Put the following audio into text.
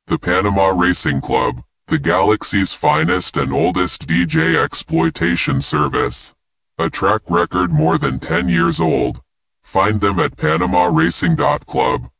The Panama Racing Club, the galaxy's finest and oldest DJ exploitation service. A track record more than 10 years old. Find them at panamaracing.club.